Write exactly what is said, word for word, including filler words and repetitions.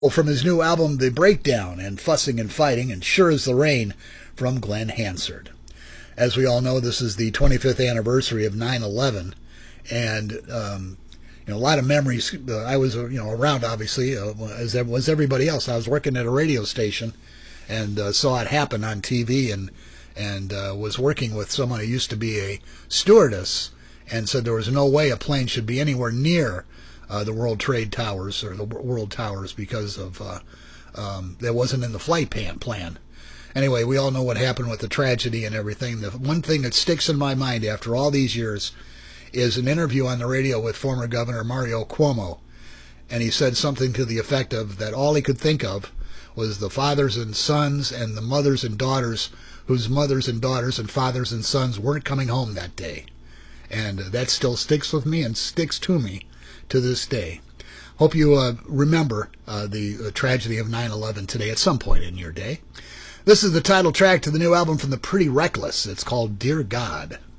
From his new album, The Breakdown, and Fussing and Fighting, and Sure as the Rain from Glenn Hansard. As we all know, this is the twenty-fifth anniversary of nine eleven, and um, you know, a lot of memories. Uh, I was, uh, you know, around, obviously, uh, as was everybody else. I was working at a radio station and uh, saw it happen on T V, and and uh, was working with someone who used to be a stewardess, and said there was no way a plane should be anywhere near Uh, the World Trade Towers, or the World Towers, because of uh, um, that wasn't in the flight plan, plan. Anyway, we all know what happened with the tragedy and everything. The one thing that sticks in my mind after all these years is an interview on the radio with former Governor Mario Cuomo, and he said something to the effect of that all he could think of was the fathers and sons and the mothers and daughters whose mothers and daughters and fathers and sons weren't coming home that day. And uh, that still sticks with me and sticks to me to this day. Hope you uh, remember uh, the uh, tragedy of nine eleven today at some point in your day. This is the title track to the new album from the Pretty Reckless. It's called Dear God.